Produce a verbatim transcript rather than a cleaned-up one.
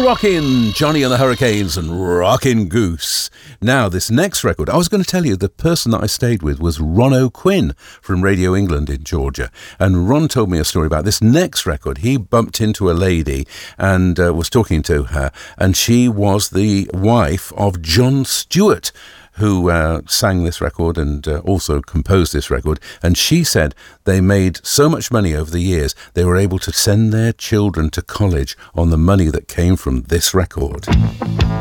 Rockin' Johnny and the Hurricanes and Rockin' Goose. Now, this next record, I was going to tell you the person that I stayed with was Ron O'Quinn from Radio England in Georgia. And Ron told me a story about this next record. He bumped into a lady and uh, was talking to her, and she was the wife of John Stewart, who uh, sang this record and uh, also composed this record. And she said they made so much money over the years, they were able to send their children to college on the money that came from this record.